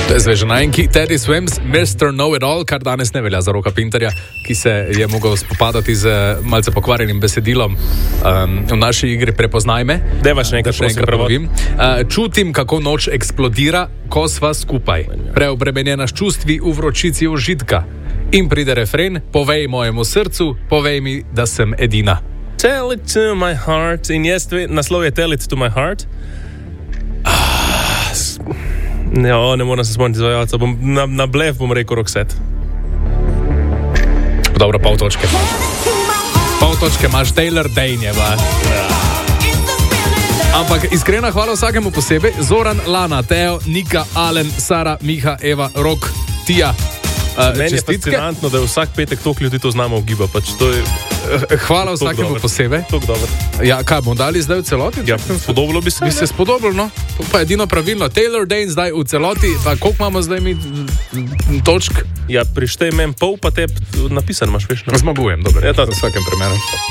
To je zveženajnki Teddy Swims, Mr. Know-It-All, kar danes ne velja za Roka Pinterja, ki se je mogel spopadati z malce pokvarjenim besedilom v naši igri Prepoznaj me. Deva še enkrat prepovim. Čutim, kako noč eksplodira, ko sva skupaj. Preobremenjena s čustvi v vročici užitka. In pride refren, povej mojemu srcu, povej mi, da sem edina. Tell it to my heart. In naslov je Tell it to my heart. Ne moram se spomniti izvajalca. Na blef bom rekel Roxette. Dobro, pol točke. Pol točke imaš, Taylor Dane. Ampak iskrena hvala vsakemu posebej. Zoran, Lana, Teo, Nika, Alen, Sara, Miha, Eva, Rok, Tija. Meni je fascinantno, da vsak petek toliko ljudi to znamo ugiba. Hvala vsakemu posebej. Ja, kaj bomo dali zdaj v celoti? Ja, spodobilo bi se. Bi se spodobilo, no? To pa je edino pravilno. Taylor Dane zdaj v celoti, pa koliko imamo zdaj mi točk? Ja, prištej meni pol, pa te napisan imaš, veš? Zmagujem, dobro. Ja, v vsakem primeru.